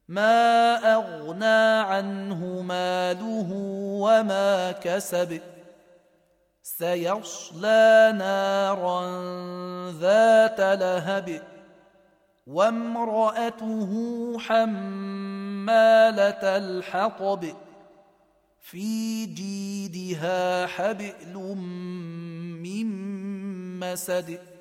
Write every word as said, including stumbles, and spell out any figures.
ما أغنى عنه ماله وما كسب سيصلى نارا ذات لهب وامرأته حمالة الحطب في جيدها حبل من مسد